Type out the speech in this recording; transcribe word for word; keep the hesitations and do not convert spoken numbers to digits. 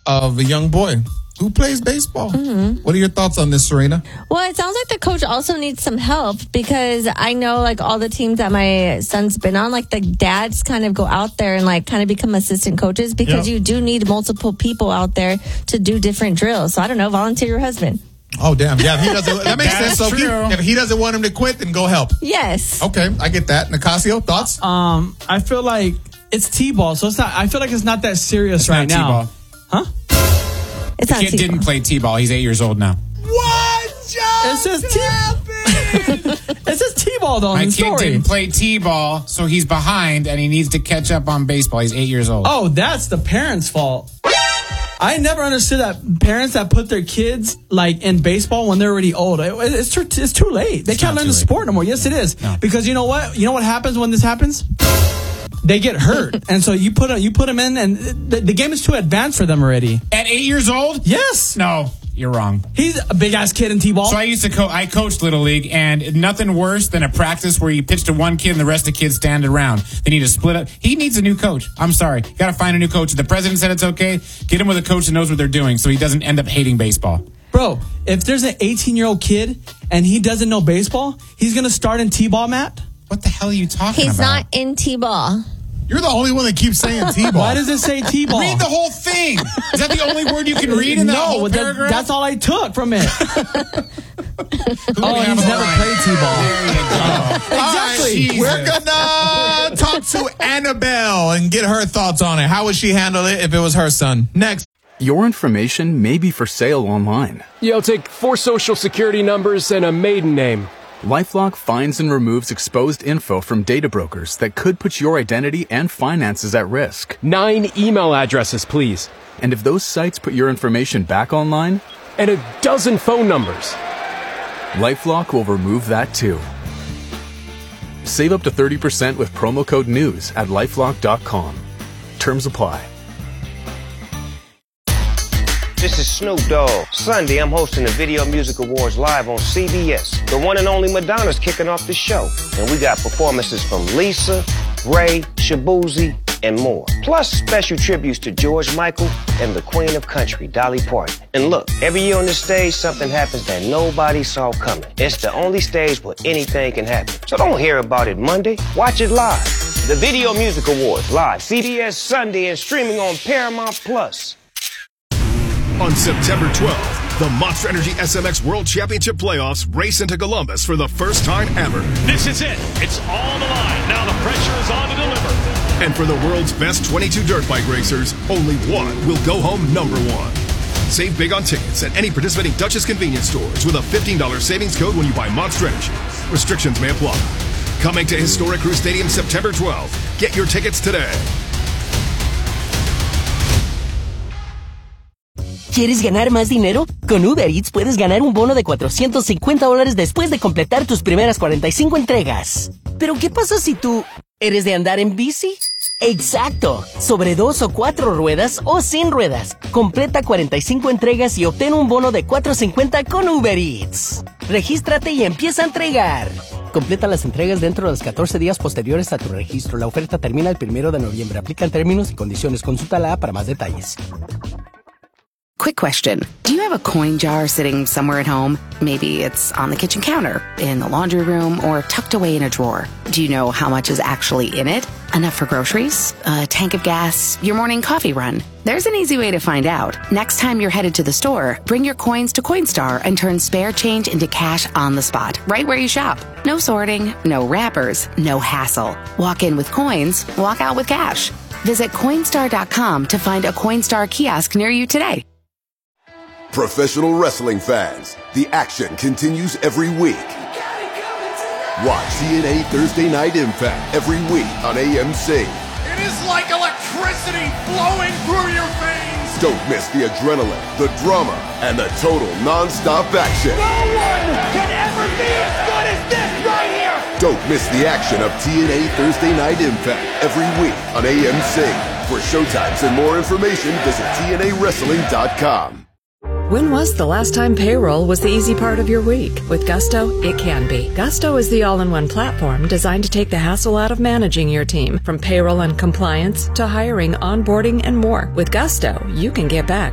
of a young boy who plays baseball. Mm-hmm. What are your thoughts on this, Serena? Well, it sounds like the coach also needs some help because I know like all the teams that my son's been on, like the dads kind of go out there and like kind of become assistant coaches because yep. you do need multiple people out there to do different drills. So I don't know, volunteer your husband. Oh, damn. Yeah, if he doesn't, that makes sense. So true. He, if he doesn't want him to quit, then go help. Yes. Okay, I get that. Nicasio, thoughts? Um, I feel like it's T-ball, so it's not. I feel like it's not that serious it's right not now. T-ball. Huh? It's the not kid T-ball. didn't play T-ball. He's eight years old now. What just It's just T- It's just T-ball, though, My in the kid story. didn't play T-ball, so he's behind, and he needs to catch up on baseball. He's eight years old. Oh, that's the parents' fault. I never understood that parents that put their kids like in baseball when they're already old. It, it's, too, it's too late. They It's can't not learn too the late. sport no more. Yes, it is. No. Because you know what? You know what happens when this happens? They get hurt, and so you put a, you put them in, and the, the game is too advanced for them already. At eight years old? Yes. No, you're wrong. He's a big ass kid in T-ball. So I used to co- I coached Little League, and nothing worse than a practice where you pitch to one kid and the rest of the kids stand around. They need to split up. He needs a new coach. I'm sorry. Got to find a new coach. If the president said it's okay, get him with a coach that knows what they're doing so he doesn't end up hating baseball. Bro, if there's an eighteen-year-old kid and he doesn't know baseball, he's going to start in T-ball, Matt? What the hell are you talking He's about? not in T-ball. You're the only one that keeps saying T-ball. Why does it say T-ball? Read the whole thing. Is that the only word you can read in that no, whole that- paragraph? that's all I took from it. Who Oh, do we have he's on the never line? played T-ball. There you go. Exactly. Jesus. We're gonna talk to Annabelle and get her thoughts on it. How would she handle it if it was her son? Next. Your information may be for sale online. Yeah, I'll take four social security numbers and a maiden name. LifeLock finds and removes exposed info from data brokers that could put your identity and finances at risk. Nine email addresses, please. And if those sites put your information back online, And a dozen phone numbers. LifeLock will remove that too. Save up to thirty percent with promo code NEWS at lifelock dot com. Terms apply. This is Snoop Dogg. Sunday, I'm hosting the Video Music Awards live on C B S. The one and only Madonna's kicking off the show. And we got performances from Lisa, Ray, Shabuzi, and more. Plus special tributes to George Michael and the Queen of Country, Dolly Parton. And look, every year on this stage, something happens that nobody saw coming. It's the only stage where anything can happen. So don't hear about it Monday. Watch it live. The Video Music Awards live, C B S Sunday, and streaming on Paramount Plus. On September twelfth, the Monster Energy S M X World Championship Playoffs race into Columbus for the first time ever. This is it. It's all the line. Now the pressure is on to deliver. And for the world's best twenty-two dirt bike racers, only one will go home number one. Save big on tickets at any participating Duchess convenience stores with a fifteen dollars savings code when you buy Monster Energy. Restrictions may apply. Coming to Historic Crew Stadium September twelfth. Get your tickets today. ¿Quieres ganar más dinero? Con Uber Eats puedes ganar un bono de cuatrocientos cincuenta dólares después de completar tus primeras cuarenta y cinco entregas. Pero ¿qué pasa si tú eres de andar en bici? ¡Exacto! Sobre dos o cuatro ruedas o sin ruedas. Completa cuarenta y cinco entregas y obtén un bono de cuatrocientos cincuenta con Uber Eats. Regístrate y empieza a entregar. Completa las entregas dentro de los catorce días posteriores a tu registro. La oferta termina el primero de noviembre. Aplican términos y condiciones. Consulta la app para más detalles. Quick question. Do you have a coin jar sitting somewhere at home? Maybe it's on the kitchen counter, in the laundry room, or tucked away in a drawer. Do you know how much is actually in it? Enough for groceries? A tank of gas? Your morning coffee run? There's an easy way to find out. Next time you're headed to the store, bring your coins to Coinstar and turn spare change into cash on the spot, right where you shop. No sorting, no wrappers, no hassle. Walk in with coins, walk out with cash. Visit Coinstar dot com to find a Coinstar kiosk near you today. Professional wrestling fans, the action continues every week. Watch T N A Thursday Night Impact every week on A M C. It is like electricity flowing through your veins. Don't miss the adrenaline, the drama, and the total non-stop action. No one can ever be as good as this right here. Don't miss the action of T N A Thursday Night Impact every week on A M C. For showtimes and more information, visit T N A wrestling dot com. When was the last time payroll was the easy part of your week? With Gusto, it can be. Gusto is the all-in-one platform designed to take the hassle out of managing your team, from payroll and compliance to hiring, onboarding, and more. With Gusto, you can get back